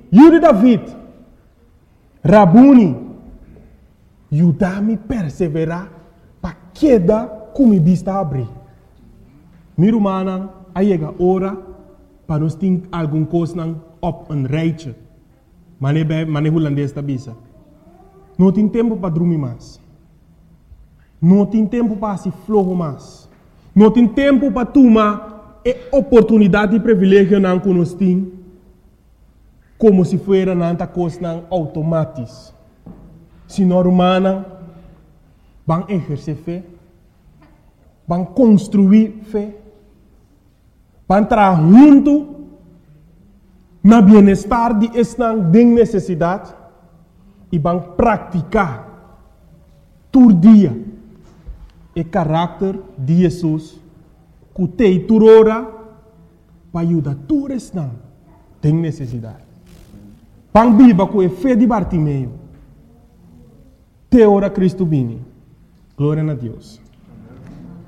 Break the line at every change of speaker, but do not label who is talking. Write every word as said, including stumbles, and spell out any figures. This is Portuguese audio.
Jude David, Rabuni, ajuda-me a perseverar para queda como vista abrir. Miro manan, aí chega a hora para nós ter alguma coisa op een rijtje. Maar nem holandês está bisa. Não tem tempo para dormir mais. Não tem tempo para se flojo mais. Não tem tempo para tomar a oportunidade e privilégio não que nós temos, como se fosse nanta coisa automática. Se nós humanos vão exercer fé, vão construir fé, vão entrar junto na bem-estar de esta necessidade e vão praticar todo dia o caráter de Jesus que tem turora para ajudar todos esta tem necessidade. Vão viver com a fé de Bartimeu. Te ora Cristo vini. Glória a Deus.